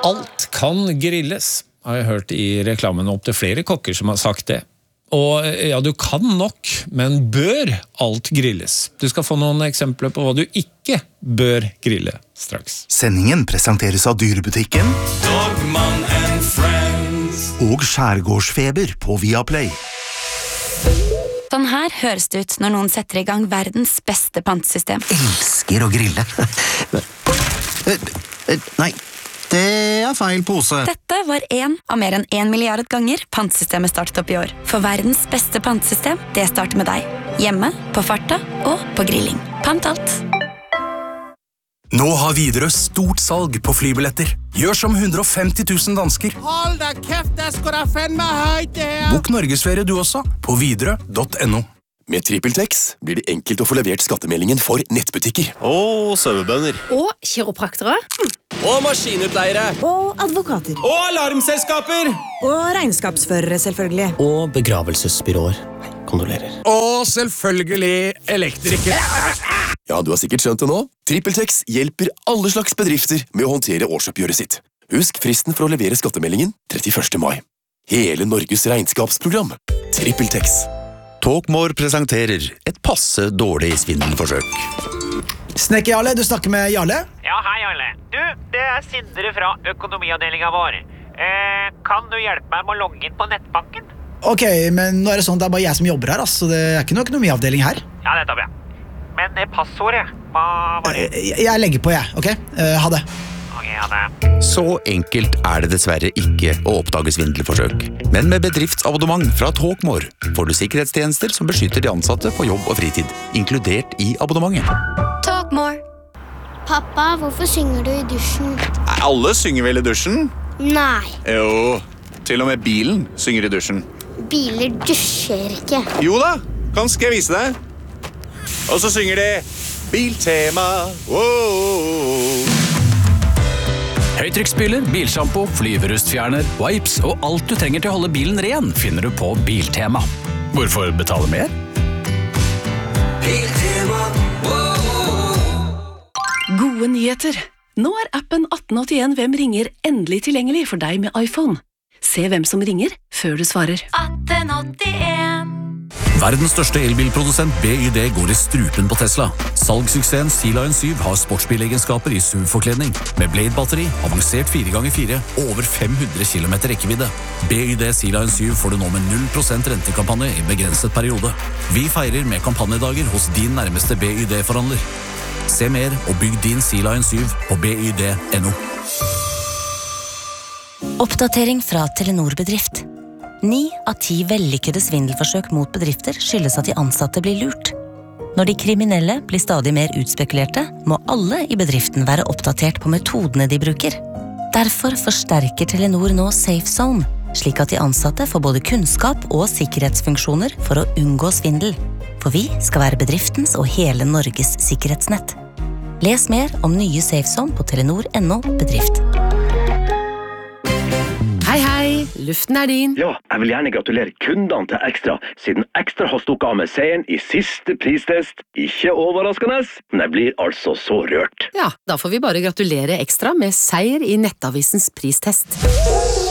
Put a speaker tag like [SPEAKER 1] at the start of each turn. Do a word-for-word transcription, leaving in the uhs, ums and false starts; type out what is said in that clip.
[SPEAKER 1] Alt kan grilles, har jeg hørt i reklamen, opp til flere kokker som har sagt det. Og ja, du kan nok, men bør alt grilles? Du skal få noen eksempler på hva du ikke bør grille straks.
[SPEAKER 2] Sendingen presenteres av Dyrebutikken
[SPEAKER 3] Dogman and Friends
[SPEAKER 2] og Skjærgårdsfeber på Viaplay.
[SPEAKER 4] Sånn her høres det ut når noen setter i gang verdens beste pantesystem.
[SPEAKER 5] Elsker å grille. Nei, det er feil pose.
[SPEAKER 4] Dette var en av mer enn en milliard ganger pantesystemet startet opp i år. For verdens beste pantesystem, det starter med deg. Hjemme, på farta og på grilling. Pant alt.
[SPEAKER 6] Nå har Widerøe stort salg på flybilletter. Gjør som hundre og femti tusen dansker.
[SPEAKER 7] Hold da kæft, det skal da fandme høyt det her.
[SPEAKER 6] Bok Norgesferie du også, på widerøe punktum no.
[SPEAKER 8] Med TrippelTex blir det enkelt å få levert skattemeldingen for nettbutikker.
[SPEAKER 9] Og sauebønder.
[SPEAKER 10] Og kiropraktere.
[SPEAKER 9] Og maskinutleiere.
[SPEAKER 10] Og advokater.
[SPEAKER 9] Og alarmselskaper.
[SPEAKER 10] Og regnskapsførere, selvfølgelig.
[SPEAKER 11] Og begravelsesbyråer. Kondolerer.
[SPEAKER 7] Og selvfølgelig elektrikere.
[SPEAKER 8] Ja, du har sikkert skjønt det nå. TrippelTex hjelper alle slags bedrifter med å håndtere årsoppgjøret sitt. Husk fristen for å levere skattemeldingen trettiførste mai. Hele Norges regnskapsprogram. TrippelTex.
[SPEAKER 12] Talkmore presenterer et passe dårlig svindelforsøk.
[SPEAKER 13] Snekker Jarle, du snakker med Jarle?
[SPEAKER 14] Ja, hei Jarle. Du, det er Sindre fra økonomiavdelingen vår. Eh, kan du hjelpe meg med å logge inn på nettbanken?
[SPEAKER 13] Ok, men nå er det sånn, det er bare jeg som jobber her, altså. Det er ikke noe økonomiavdeling her.
[SPEAKER 14] Ja, nettopp, ja. Men det passordet, hva var det?
[SPEAKER 13] Jeg, jeg legger på, jeg, ok? Uh, ha det.
[SPEAKER 14] Ok, ha det.
[SPEAKER 12] Så enkelt er det dessverre ikke å oppdage svindelforsøk. Men med bedriftsabonnement fra Talkmore får du sikkerhetstjenester som beskytter de ansatte på jobb og fritid, inkludert i abonnementet.
[SPEAKER 15] Talkmore. Pappa, hvorfor synger du i dusjen?
[SPEAKER 9] Alle synger vel i dusjen?
[SPEAKER 15] Nei.
[SPEAKER 9] Jo, til og med bilen synger i dusjen.
[SPEAKER 15] Biler dusjer ikke.
[SPEAKER 9] Jo da, kan skal jeg vise deg. Og så synger de Biltema. Wow.
[SPEAKER 16] Høytrykksspyler, bilshampoo, flyverustfjerner, wipes og alt du trenger til å holde bilen ren finner du på Biltema. Hvorfor betale mer?
[SPEAKER 3] Biltema.
[SPEAKER 17] Gode nyheter. Nå er appen atten åttien Hvem ringer endelig tilgjengelig for deg med iPhone. Se hvem som ringer før du svarer.
[SPEAKER 4] atten åttien.
[SPEAKER 16] Verdens største elbilprodusent B Y D går i strupen på Tesla. Salgssuksessen Sea Lion syv har sportsbilegenskaper i S U V-forkledning. Med Blade-batteri, avansert fire ganger fire og over fem hundre kilometer rekkevidde. B Y D Sea Lion syv får du nå med null prosent rentekampanje i begrenset periode. Vi feirer med kampanjedager hos din nærmeste B Y D-forhandler. Se mer og bygg din Sea Lion syv på b y d punktum no.
[SPEAKER 18] Oppdatering fra Telenor Bedrift. Ni av ti vellykkede svindelforsøk mot bedrifter skyldes at de ansatte blir lurt. Når de kriminelle blir stadig mer utspekulerte, må alle i bedriften være oppdatert på metodene de bruker. Derfor forsterker Telenor nå Safe Zone, slik at de ansatte får både kunnskap og sikkerhetsfunksjoner for å unngå svindel. For vi skal være bedriftens og hele Norges sikkerhetsnett. Les mer om nye Safe Zone på telenor punktum no bedrift.
[SPEAKER 19] Hei, hei, luften er din.
[SPEAKER 20] Ja, jeg vil gjerne gratulere kundene til Ekstra, siden Ekstra har stukket av med seieren i siste pristest. Ikke overraskende, men jeg blir altså så rørt.
[SPEAKER 19] Ja, da får vi bare gratulere Ekstra med seier i Nettavisens pristest.